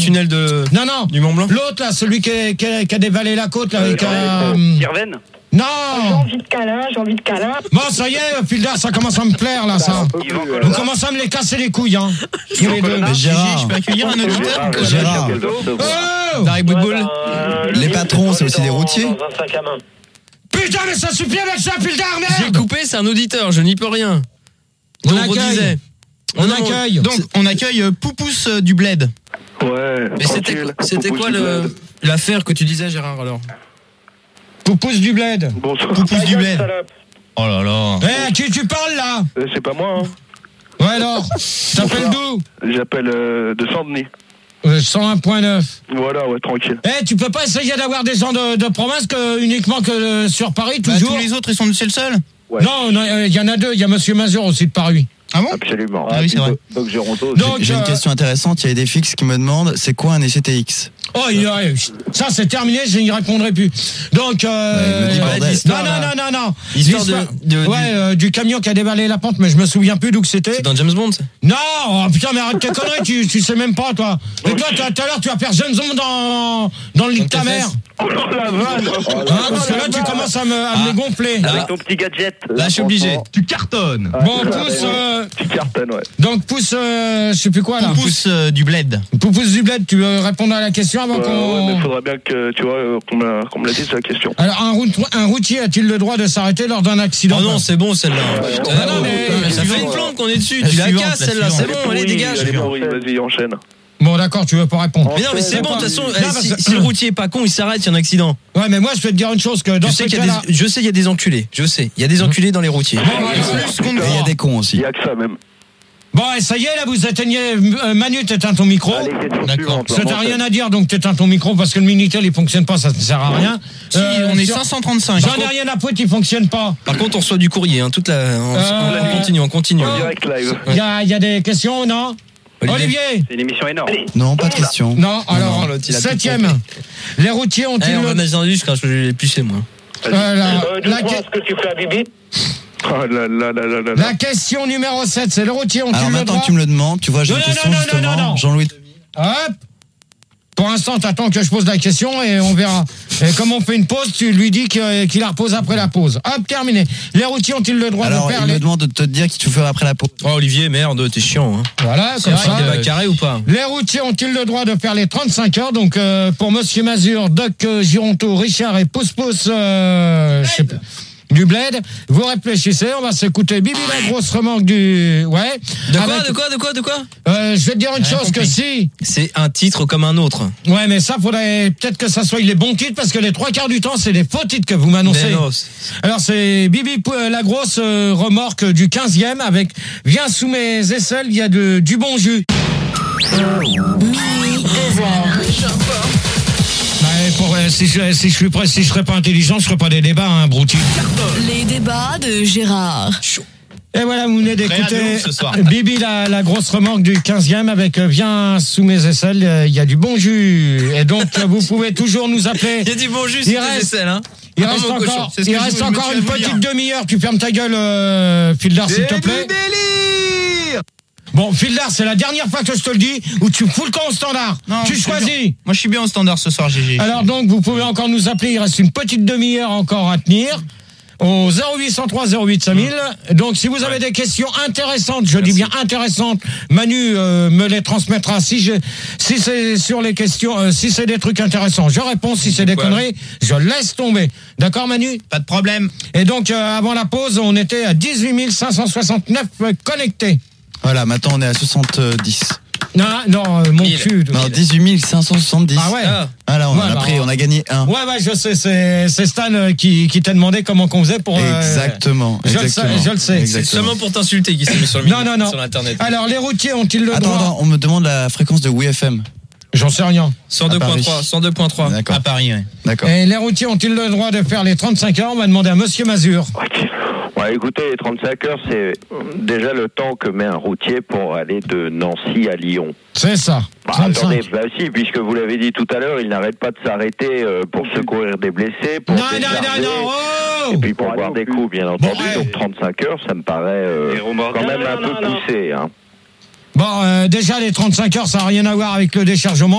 tunnel de... Non. Du Mont Blanc. L'autre, là, celui qui a dévalé la côte, là, avec Sirven. Non. J'ai envie de câlin. Bon, ça y est, Fildar, ça commence à me plaire, là, ça. Vous commencez à me les casser les couilles, hein. Mais Gérard, Je peux accueillir un auditeur Gérard, Oh Dari Boudboul. les patrons, c'est aussi des routiers. Dans un sac à main. Putain, mais ça suffit avec ça, Fildar, J'ai merde. coupé, c'est un auditeur, je n'y peux rien. On Donc, accueille. disait. On Non, accueille. Donc, on accueille Poupous du Bled. Ouais. Mais c'était quoi l'affaire que tu disais, Gérard, alors? Poupous du bled. Bonsoir. Poupous du Bled. Salope. Oh là là. Eh, qui tu parles, là? C'est pas moi, hein. Ouais, alors. T'appelles d'où? J'appelle de Saint-Denis. 101.9. Voilà, ouais, tranquille. Eh, tu peux pas essayer d'avoir des gens de province uniquement que sur Paris, toujours? Tous les autres, ils sont c'est le seul. Ouais. Non, il y en a deux. Il y a Monsieur Mazur aussi de Paris. Ah bon? Absolument. Ah oui, c'est vrai. Donc Géronto. Donc, J'ai une question intéressante. Il y a des fixes qui me demandent c'est quoi un ECTX? Oh, ça c'est terminé, je n'y répondrai plus. Donc, me dis bordel. non. L'histoire du camion qui a dévalé la pente, mais je me souviens plus d'où que c'était. C'est dans James Bond, ça? Non, oh, putain, mais arrête tes conneries, tu sais même pas, toi. Et toi, tout à l'heure, tu vas faire James Bond dans le lit de ta mère. Oh la vanne. Hein, parce que là, tu commences à me les gonfler. Avec ton petit gadget. Là, je suis obligé. Tu cartonnes. Bon, pousse, Tu cartonnes, ouais. donc pousse, je sais plus quoi là. Poupous du Bled. Poupous du bled, tu veux répondre à la question avant Ouais, mais qu'on... faudrait bien que, tu vois, qu'on me l'a dit, c'est la question. Alors, un routier a-t-il le droit de s'arrêter lors d'un accident? Oh non, c'est bon, celle-là. non, mais- Ça fait une plombe qu'on est dessus. La Tu la suivante, casses, la celle-là. C'est suivante. bon, allez, dégage. Allez, pourri, vas-y, enchaîne. Bon, d'accord, tu veux pas répondre. Mais non, mais c'est bon, de toute façon, parce que- si le routier est pas con, il s'arrête, il y a un accident. Ouais, mais moi, je vais te dire une chose, que dans Je ce sais qu'il y a cas-là... des, je sais, il y a des enculés. Je sais, il y a des enculés dans les routiers. Et il y a des cons Il aussi. y a que ça, même. Bon, et ça y est, là, vous éteignez... Manu, t'éteins ton micro. Allez, question D'accord. suivante. Ça t'a rien à dire, donc t'éteins ton micro, parce que le Minitel, il fonctionne pas, ça ne sert à rien. Si, on est sur- 535. J'en ai rien à foutre, il fonctionne pas. Par contre, on reçoit du courrier, hein, toute la. On continue. En direct live. Il y a des questions, non? Olivier. C'est une émission énorme. Non, pas de question. Non, alors, l'autre, il a tout 7e. Les routiers ont-ils On va le... dans les jusqu'à je l'ai épluché, moi. Est-ce que tu fais à Bibi? Oh là là là là là. La question numéro 7, c'est les routiers ont-ils Alors le maintenant droit... que tu me le demandes, tu vois, j'ai Non, une non, question non, justement. non. Jean-Louis. Hop. Pour l'instant, t'attends que je pose la question et on verra. Et comme on fait une pause, tu lui dis qu'il la repose après la pause. Hop, terminé. Les routiers ont-ils le droit Alors, de faire il me demande de te dire qu'il te ferait après la pause. Oh, Olivier, merde, t'es chiant, hein. Voilà, C'est comme vrai, ça. il débat carré ou pas? Les routiers ont-ils le droit de faire les 35 heures? Donc, pour Monsieur Mazur, Doc Gironto, Richard et Pousse-Pousse, je sais pas, du Bled, vous réfléchissez, on va s'écouter Bibi la grosse remorque du... Ouais. De quoi? Je vais te dire une chose, que si... C'est un titre comme un autre. Ouais, mais ça, faudrait peut-être que ça soit les bons titres, parce que les 3/4 du temps, c'est des faux titres que vous m'annoncez. Mais non, Alors, c'est Bibi la grosse remorque du 15e avec Viens sous mes aisselles, il y a du bon jus. Minuit, 2h. Si je serais pas intelligent, je ferais pas des débats, hein, Brouti. Les débats de Gérard. Et voilà, vous venez d'écouter Très à nous ce soir. Bibi la grosse remorque du 15e avec Viens sous mes aisselles, il y a du bon jus. Et donc, vous pouvez toujours nous appeler. il y a du bon jus, Il c'est des reste- aisselles, hein. Il Ah, reste mon cochon. encore, C'est ce que il je reste me encore tiens à une vous petite dire. demi-heure. Tu fermes ta gueule, Fildar, s'il te plaît. délire. Bon, Fildar, c'est la dernière fois que je te le dis, où tu fous le camp au standard. Non, Tu c'est choisis. bien. Moi, je suis bien au standard ce soir, GG. Alors donc, vous pouvez encore nous appeler. Il reste une petite demi-heure encore à tenir. Au 0803 08 5000. Donc, si vous avez des questions intéressantes, je dis bien intéressantes, Manu me les transmettra. Si c'est sur les questions, si c'est des trucs intéressants, je réponds. Si c'est des conneries, je laisse tomber. D'accord, Manu? Pas de problème. Et donc, avant la pause, on était à 18 569 connectés. Voilà, maintenant on est à 70. Non, mon 1000. cul. Non, 18 570. Ah ouais. Voilà, on Ouais, a bah, pris, on a gagné un. Ouais, je sais, c'est Stan qui t'a demandé comment qu'on faisait pour... Exactement. je le sais. C'est Exactement. seulement pour t'insulter qu'il s'est mis sur le Non. sur l'internet. Alors, les routiers ont-ils le droit? Attends, on me demande la fréquence de WFM. J'en sais rien. 102.3, 102.3. D'accord. À Paris, ouais. D'accord. Et les routiers ont-ils le droit de faire les 35 heures? On va demander à Monsieur Mazur. Ok. Ouais, écoutez, les 35 heures, c'est déjà le temps que met un routier pour aller de Nancy à Lyon. C'est ça. Bah, 35. attendez, bah si, puisque vous l'avez dit tout à l'heure, il n'arrête pas de s'arrêter pour secourir des blessés, pour Non, décharger, oh. et puis pour boire des coups, bien entendu. ouais. Donc 35 heures, ça me paraît quand même un peu poussé. Hein. Bon, déjà, les 35 heures, ça n'a rien à voir avec le déchargement.